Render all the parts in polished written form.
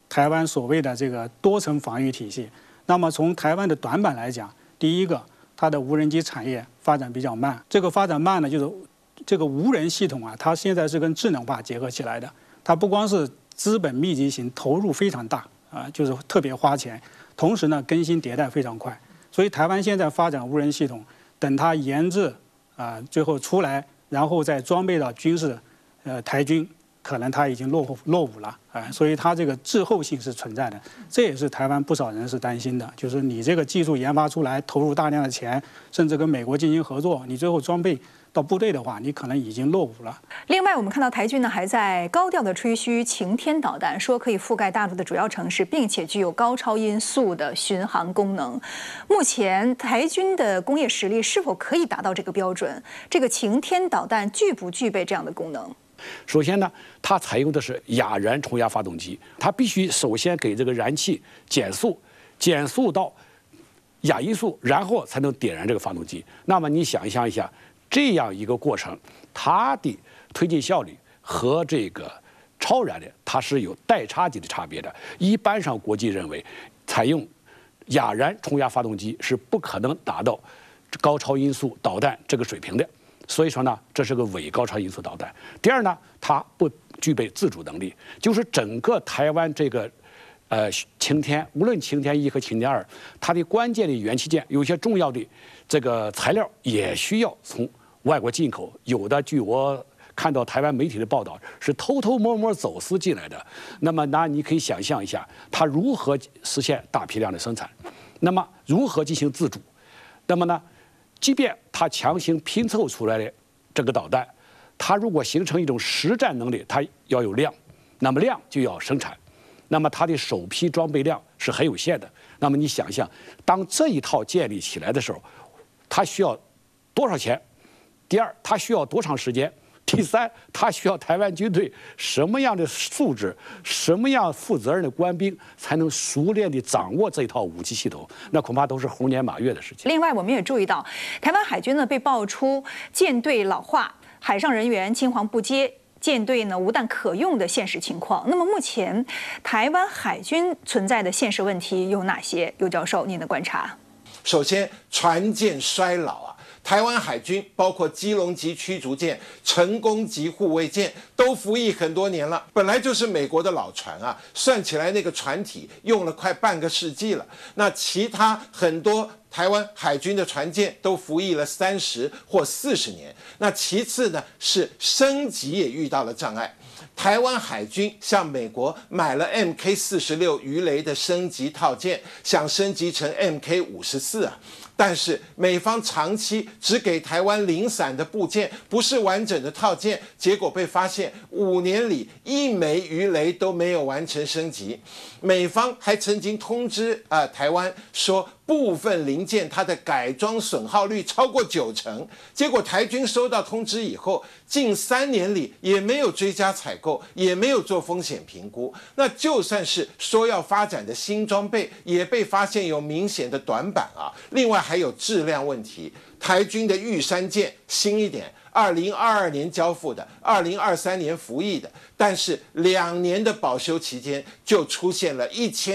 台湾所谓的这个多层防御体系。那么从台湾的短板来讲，第一个，它的无人机产业发展比较慢。这个发展慢呢，就是这个无人系统啊，它现在是跟智能化结合起来的。它不光是资本密集型，投入非常大啊，就是特别花钱。同时呢，更新迭代非常快。所以台湾现在发展无人系统，等它研制啊，最后出来，然后再装备到军事，台军。可能它已经落伍了，所以它这个滞后性是存在的，这也是台湾不少人是担心的，就是你这个技术研发出来，投入大量的钱，甚至跟美国进行合作，你最后装备到部队的话，你可能已经落伍了。 另外，我们看到台军呢还在高调的吹嘘晴天导弹，说可以覆盖大陆的主要城市，并且具有高超音速的巡航功能。目前台军的工业实力是否可以达到这个标准？这个晴天导弹具不具备这样的功能？ 首先呢，它采用的是亚燃冲压发动机，它必须首先给这个燃气减速到亚音速，然后才能点燃这个发动机。那么你想象一下，这样一个过程，它的推进效率和这个超燃的它是有代差级的差别的。一般上国际认为，采用亚燃冲压发动机是不可能达到高超音速导弹这个水平的。所以说呢，这是个伪高超音速导弹。第二呢，它不具备自主能力，就是整个台湾这个晴天，无论晴天1和晴天2，它的关键的元器件，有些重要的这个材料也需要从外国进口，有的据我看到台湾媒体的报道是偷偷摸摸走私进来的。那么你可以想象一下，它如何实现大批量的生产，那么如何进行自主？那么呢？即便它强行拼凑出来的这个导弹，它如果形成一种实战能力，它要有量，那么量就要生产，那么它的首批装备量是很有限的。那么你想象，当这一套建立起来的时候，它需要多少钱？第二，它需要多长时间？第三，它需要台湾军队什么样的素质、什么样负责任的官兵，才能熟练地掌握这套武器系统？那恐怕都是猴年马月的事情。 另外，我们也注意到，台湾海军呢被爆出舰队老化、海上人员青黄不接、舰队呢无弹可用的现实情况。那么，目前台湾海军存在的现实问题有哪些？尤教授，您的观察？ 首先，船舰衰老啊。台湾海军包括基隆级驱逐舰、成功级护卫舰都服役很多年了，本来就是美国的老船啊，算起来那个船体用了快半个世纪了。那其他很多台湾海军的船舰都服役了30或40年。那其次呢，是升级也遇到了障碍。台湾海军向美国买了 MK46鱼雷的升级套件，想升级成 MK54啊。但是美方长期只给台湾零散的部件，不是完整的套件，结果被发现5年里1枚鱼雷都没有完成升级。美方还曾经通知台湾说，部分零件它的改装损耗率超过90%，结果台军收到通知以后，近3年里也没有追加采购，也没有做风险评估。那就算是说要发展的新装备，也被发现有明显的短板啊。另外还有质量问题，台军的玉山舰新一点，2022年交付的，2023年服役的，但是2年的保修期间就出现了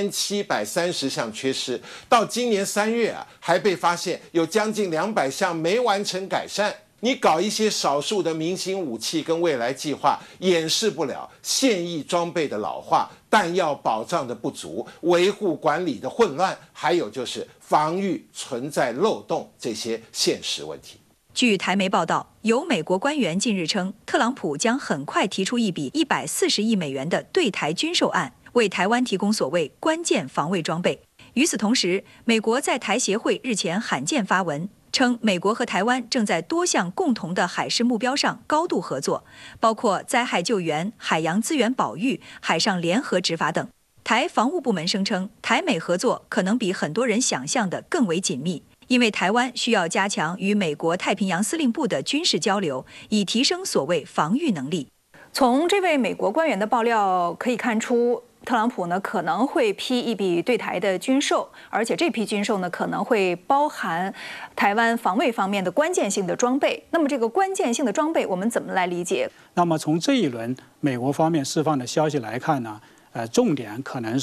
1730项缺失，到今年3月啊，还被发现有将近200项没完成改善。你搞一些少数的明星武器跟未来计划，掩饰不了现役装备的老化、弹药保障的不足、维护管理的混乱，还有就是防御存在漏洞这些现实问题。 据台媒报道，有美国官员近日称，特朗普将很快提出一笔140亿美元的对台军售案，为台湾提供所谓关键防卫装备。与此同时，美国在台协会日前罕见发文，称美国和台湾正在多项共同的海事目标上高度合作，包括灾害救援、海洋资源保育、海上联合执法等。台防务部门声称，台美合作可能比很多人想象的更为紧密，因为台湾需要加强与美国太平洋司令部的军事交流，以提升所谓防御能力。从这位美国官员的爆料可以看出，特朗普呢可能会批一笔对台的军售，而且这批军售呢可能会包含台湾防卫方面的关键性的装备。那么这个关键性的装备我们怎么来理解？ 那么从这一轮美国方面释放的消息来看呢，重点可能是